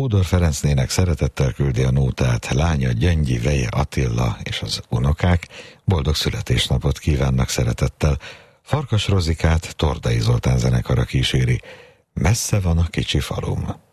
Hódor Ferencnének szeretettel küldi a nótát, lánya Gyöngyi Veje Attila és az unokák boldog születésnapot kívánnak szeretettel. Farkas Rozikát Tordai Zoltán zenekara kíséri. Messze van a kicsi falum.